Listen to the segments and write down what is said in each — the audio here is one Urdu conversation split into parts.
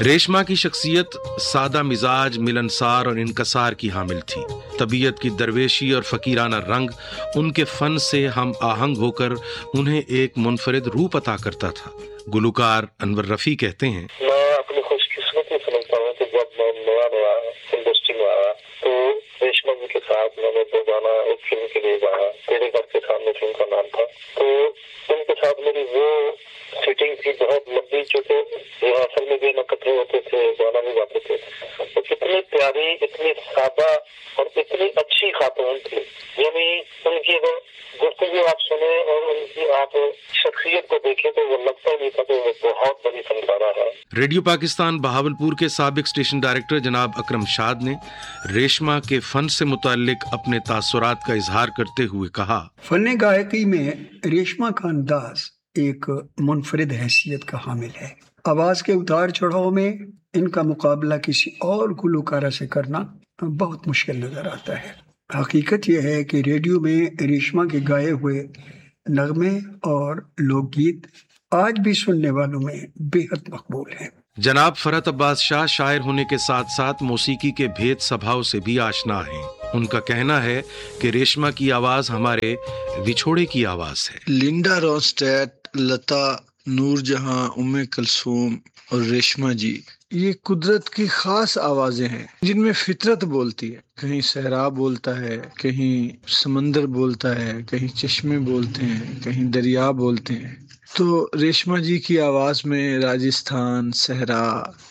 ریشما کی شخصیت سادہ مزاج، ملنسار اور انکسار کی حامل تھی۔ طبیعت کی درویشی اور فقیرانہ رنگ ان کے فن سے ہم آہنگ ہو کر انہیں ایک منفرد روپ عطا کرتا تھا۔ گلوکار انور رفیع کہتے ہیں، میں اپنی خوش قسمتی سمجھتا ہوں کہ جب میں نیا انڈسٹری میں آیا تو ریشما جی کے ساتھ میں نے دو گانا ایک فلم کے لیے گایا، تیرے گھر کے سامنے فلم کا نام تھا۔ تو ان کے ساتھ میری وہ سیٹنگ تھی بہت لمبی، چونکہ ریہرسل میں بھی اکٹھے ہوتے تھے، گانا بھی گاتے تھے۔ تو اتنی پیاری، اتنی سادہ اور اتنی اچھی خاتون تھی، یعنی ان کی اگر گفتگو آپ سنیں اور ان کی آپ شخصیت کو دیکھیں تو وہ لگتا نہیں تھا کہ وہ بہت بڑی فنکارہ ہے۔ ریڈیو پاکستان بہاولپور کے سابق اسٹیشن ڈائریکٹر جناب اکرم شاد نے ریشما کے فن سے متعلق اپنے تاثرات کا اظہار کرتے ہوئے کہا، فن گائکی میں ریشما کا انداز ایک منفرد حیثیت کا حامل ہے۔ آواز کے اتار چڑھاؤ میں ان کا مقابلہ کسی اور گلوکارہ سے کرنا بہت مشکل نظر آتا ہے۔ حقیقت یہ ہے کہ ریڈیو میں ریشما کے گائے ہوئے نغمے اور لوک گیت آج بھی سننے والوں میں بے حد مقبول ہیں۔ جناب فرحت عباس شاہ شاعر ہونے کے ساتھ ساتھ موسیقی کے بھید سبھاؤ سے بھی آشنا ہیں۔ ان کا کہنا ہے کہ ریشما کی آواز ہمارے وچھوڑے کی آواز ہے۔ لنڈا رونسٹیٹ، لتا، نور جہاں، کلثوم اور ریشما جی یہ قدرت کی خاص آوازیں ہیں جن میں فطرت بولتی ہے۔ کہیں صحرا بولتا ہے، کہیں سمندر بولتا ہے، کہیں چشمے بولتے ہیں، کہیں دریا بولتے ہیں۔ تو ریشما جی کی آواز میں راجستھان، صحرا،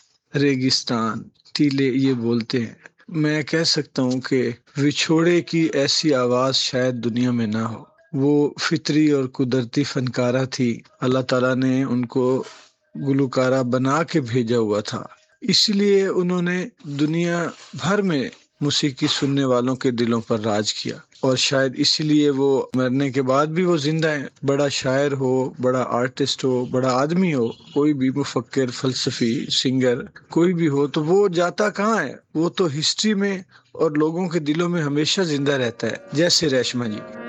ریگستان، ٹیلے یہ بولتے ہیں۔ میں کہہ سکتا ہوں کہ وچھوڑے کی ایسی آواز شاید دنیا میں نہ ہو۔ وہ فطری اور قدرتی فنکارہ تھی، اللہ تعالیٰ نے ان کو گلوکارہ بنا کے بھیجا ہوا تھا، اس لیے انہوں نے دنیا بھر میں موسیقی سننے والوں کے دلوں پر راج کیا، اور شاید اسی لیے وہ مرنے کے بعد بھی وہ زندہ ہیں۔ بڑا شاعر ہو، بڑا آرٹسٹ ہو، بڑا آدمی ہو، کوئی بھی مفکر، فلسفی، سنگر کوئی بھی ہو، تو وہ جاتا کہاں ہے؟ وہ تو ہسٹری میں اور لوگوں کے دلوں میں ہمیشہ زندہ رہتا ہے، جیسے ریشما جی۔